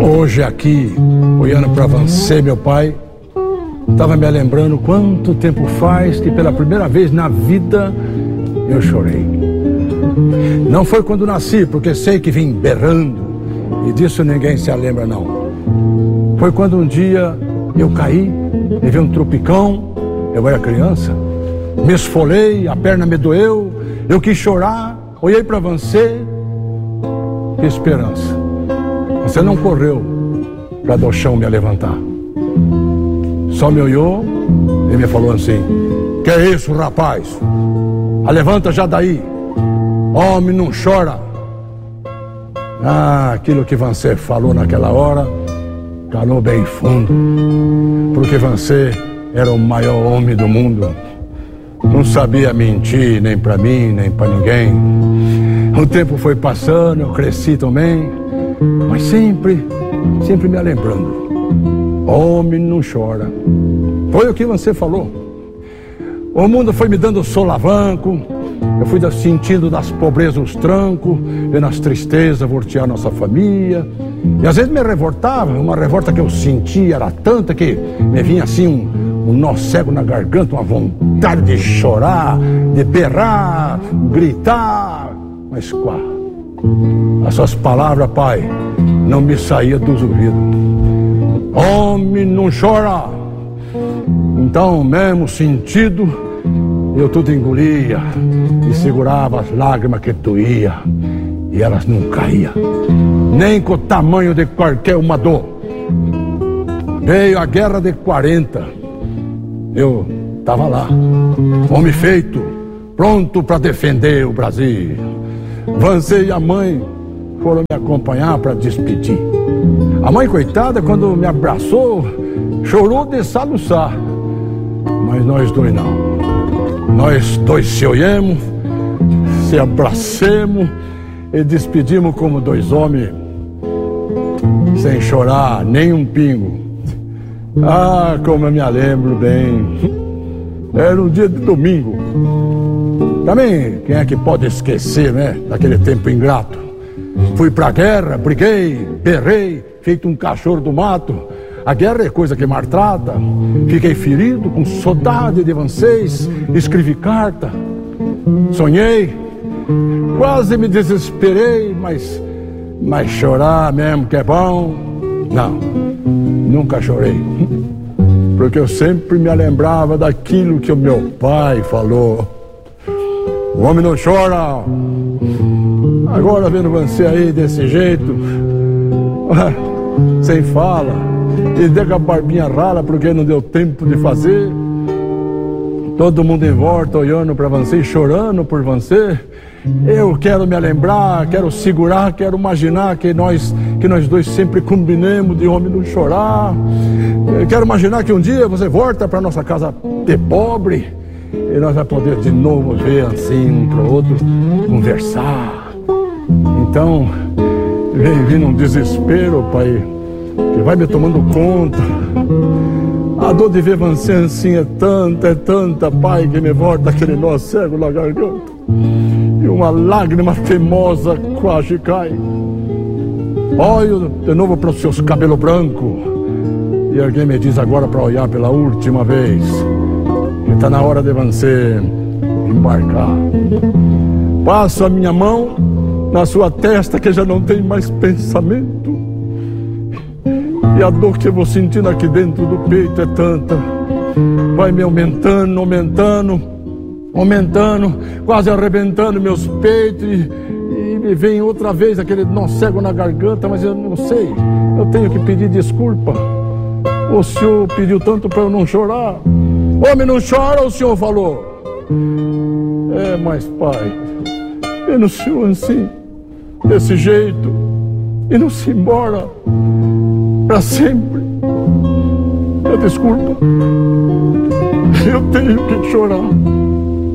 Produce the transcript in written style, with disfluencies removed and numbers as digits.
Hoje aqui, olhando para você, meu pai, estava me lembrando quanto tempo faz que pela primeira vez na vida eu chorei. Não foi quando nasci, porque sei que vim berrando, e disso ninguém se lembra não. Foi quando um dia eu caí, levei um tropicão, eu era criança, me esfolei, a perna me doeu, eu quis chorar, olhei para você, que esperança. Você não correu para do chão me levantar. Só me olhou e me falou assim: que é isso, rapaz? Levanta já daí. Homem não chora. Aquilo que você falou naquela hora calou bem fundo, porque você era o maior homem do mundo. Não sabia mentir nem para mim, nem para ninguém. O tempo foi passando, eu cresci também, mas sempre me lembrando. Homem não chora. Foi o que você falou. O mundo foi me dando solavanco, eu fui sentindo das pobrezas os trancos, vendo as tristezas voltear nossa família. E às vezes me revoltava, uma revolta que eu sentia era tanta que me vinha assim um nó cego na garganta, uma vontade de chorar, de berrar, gritar. Mas quá, as suas palavras, pai, não me saíam dos ouvidos. Homem não chora. Então, mesmo sentido, eu tudo engolia e segurava as lágrimas que doía, e elas não caíam, nem com o tamanho de qualquer uma dor. Veio a guerra de 40, eu estava lá, homem feito, pronto para defender o Brasil. Você e a mãe foram me acompanhar para despedir. A mãe, coitada, quando me abraçou, chorou de soluçar. Mas nós dois não. Nós dois se olhamos, se abracemos e despedimos como dois homens, sem chorar nem um pingo. Como eu me lembro bem. Era um dia de domingo. Também, quem é que pode esquecer, né, daquele tempo ingrato? Fui pra guerra, briguei, berrei, feito um cachorro do mato. A guerra é coisa que maltrata. Fiquei ferido, com saudade de vocês, escrevi carta. Sonhei, quase me desesperei, mas chorar mesmo que é bom, não, nunca chorei. Porque eu sempre me lembrava daquilo que o meu pai falou. O homem não chora. Agora vendo você aí desse jeito, sem fala, e com a barbinha rala porque não deu tempo de fazer. Todo mundo em volta olhando para você, chorando por você. Eu quero me lembrar, quero segurar, quero imaginar que nós dois sempre combinemos de homem não chorar. Eu quero imaginar que um dia você volta para nossa casa de pobre e nós vamos poder de novo ver assim um para o outro, conversar. Então, vem vindo um desespero, pai, que vai me tomando conta. A dor de ver você assim é tanta, pai, que me volta aquele nó cego na garganta. E uma lágrima teimosa quase cai. Olho de novo para os seus cabelos brancos. E alguém me diz agora para olhar pela última vez que está na hora de você embarcar. Passo a minha mão na sua testa que já não tem mais pensamento. E a dor que eu vou sentindo aqui dentro do peito é tanta. Vai me aumentando, quase arrebentando meus peitos. E me vem outra vez aquele nó cego na garganta, mas eu não sei. Eu tenho que pedir desculpa. O senhor pediu tanto para eu não chorar. Homem não chora, o senhor falou. Mas pai, vendo o senhor assim, desse jeito, e não se embora para sempre. Desculpa, eu tenho que chorar.